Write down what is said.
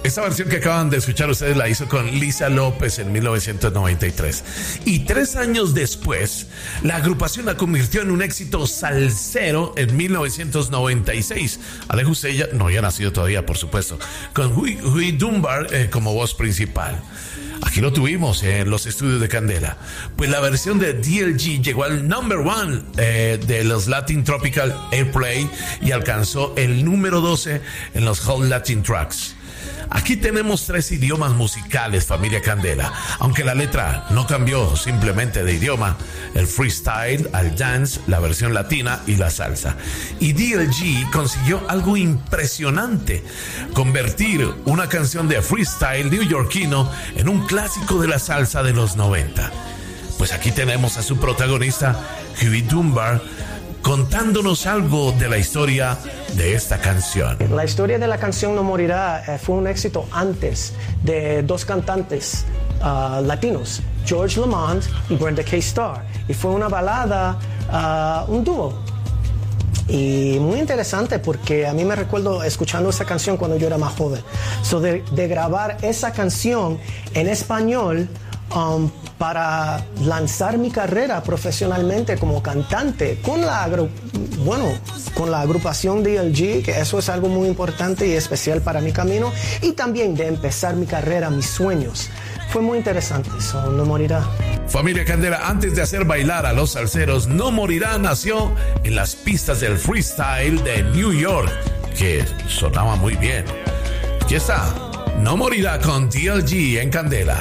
Esta versión que acaban de escuchar ustedes la hizo con Lisa López en 1993. Y 3 años después, la agrupación la convirtió en un éxito salsero en 1996. Alejo Usella no había nacido todavía, por supuesto, con Huey Dunbar como voz principal. Aquí lo tuvimos en los estudios de Candela. Pues la versión de DLG llegó al number 1 de los Latin Tropical Airplay y alcanzó el número 12 en los Hot Latin Tracks. Aquí tenemos 3 idiomas musicales, familia Candela, aunque la letra no cambió simplemente de idioma: el freestyle, el dance, la versión latina y la salsa. Y DLG consiguió algo impresionante: convertir una canción de freestyle neoyorquino en un clásico de la salsa de los 90. Pues aquí tenemos a su protagonista, Huey Dunbar, contándonos algo de la historia de esta canción. La historia de la canción No Morirá fue un éxito antes de 2 cantantes latinos, George Lamond y Brenda K. Starr, y fue una balada, un dúo. Y muy interesante porque a mí me recuerdo escuchando esa canción cuando yo era más joven. De grabar esa canción en español para lanzar mi carrera profesionalmente como cantante con la agrupación DLG, que eso es algo muy importante y especial para mi camino, y también de empezar mi carrera, mis sueños. Fue muy interesante, No Morirá. Familia Candela, antes de hacer bailar a los salseros, No Morirá nació en las pistas del freestyle de New York, que sonaba muy bien. Aquí está, No Morirá con DLG en Candela.